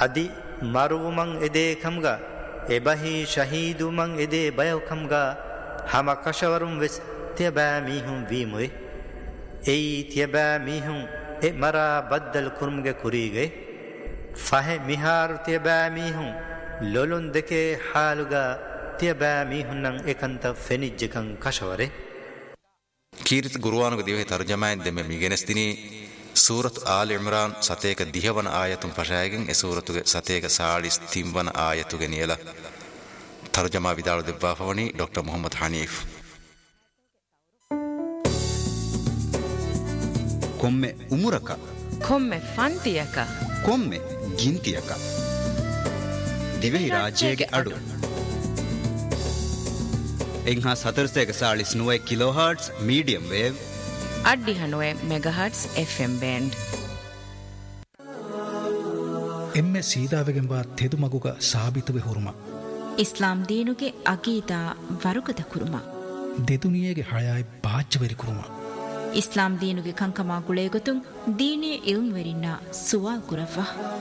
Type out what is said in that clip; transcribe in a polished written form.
අදි මරුවමං එදේකම්ගා එබහි ශහීදුමං එදේ බයවකම්ගා හම කෂවරුම් වෙස් තියබෑ මීහුම් වීමුයි එයි තියබෑ මීහුම් එ මරා බද්දල් කුරුම්ගේ කුරීගේ ෆහෙ මිහාරු තියබෑ මීහුම් ලොලුන් දෙකේ හාලුගා තියබෑ මීහුන්නං එකන්ත ෆෙනිජ්ජකං කෂවරේ කීරිත ගුරුවානුගේ දිවෙහි තර්ජමායෙන් දෙමෙ මිගෙනස්තිනී සූරත් ආල් ඉම්රාන් සතේක දිහවන ආයතුන් පශායගෙන් ඒ සූරතුගේ සතේක සාලිස් තිම්වන ආයතුගේ නියලා තර්ජමා විදාළු දෙබ්බාපවනි ඩොක්ටර් මොහම්මද් හනීෆ් කොම්මෙ උමුරක කොම්මෙ ෆන්තියක කොම්මෙ ගින්තියක දිවෙහි රාජ්‍යයේ අඩු එංහා සතරසේක සාලිස් නුවයි කිලෝහර්ට්ස් මීඩියම් වේව් අඩ්ඩි හනුවේ මෙගහර්ට්ස් FM බෑන්ඩ් එම්මෙ සීදාවගෙන්වා තෙදු මගුග සාබිතුවෙ හුරුම ඉස්ලාම් දීනුගේ අගීතා වරුකත කුරුම දෙතුනියගේ හයයි පාච්චවරි කුරුම ඉස්ලාම් දීනුගේ කංකමා ගුලේගොතුන් දීනී ඉල්ම් වෙරින්නා සුවාල් කුරව්වා